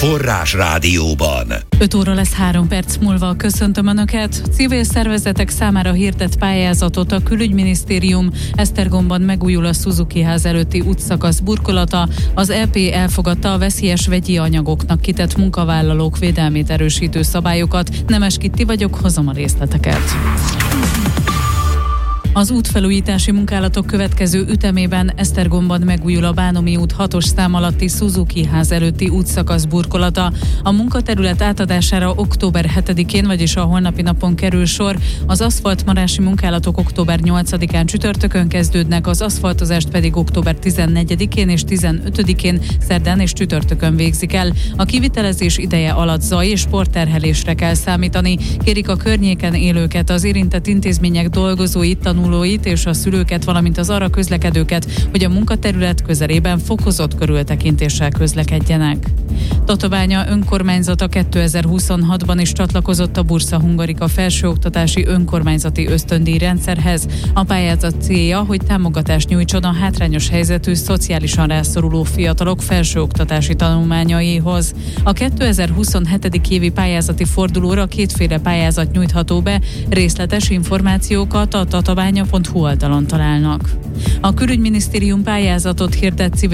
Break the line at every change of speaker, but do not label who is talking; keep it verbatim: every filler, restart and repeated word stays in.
Forrás Rádióban.
öt óra lesz három perc múlva. Köszöntöm Önöket. Civil szervezetek számára hirdett pályázatot a Külügyminisztérium. Esztergomban megújul a Suzuki ház előtti útszakasz burkolata. Az é pé elfogadta a veszélyes vegyi anyagoknak kitett munkavállalók védelmét erősítő szabályokat. Nemes Kitti vagyok, hozom a részleteket. Az útfelújítási munkálatok következő ütemében Esztergomban megújul a Bánomi út hatos szám alatti Suzuki ház előtti útszakasz burkolata. A munkaterület átadására október hetedikén, vagyis a holnapi napon kerül sor. Az aszfaltmarási munkálatok október nyolcadikán csütörtökön kezdődnek, az aszfaltozást pedig október tizennegyedikén és tizenötödikén szerdán és csütörtökön végzik el. A kivitelezés ideje alatt zaj és porterhelésre kell számítani. Kérik a környéken élőket, az érintett intézmények dolgozóit, tanulóit és a szülőket, valamint az arra közlekedőket, hogy a munkaterület közelében fokozott körültekintéssel közlekedjenek. Tatabánya önkormányzata kétezer-huszonhatban is csatlakozott a Bursa Hungarika felsőoktatási önkormányzati ösztöndíj rendszerhez. A pályázat célja, hogy támogatást nyújtson a hátrányos helyzetű, szociálisan rászoruló fiatalok felsőoktatási tanulmányaihoz. A kétezer-huszonhetedik évi pályázati fordulóra kétféle pályázat nyújtható be, részletes információkat a tatabánya pont hu oldalon találnak. A Külügyminisztérium pályázatot hirdett civil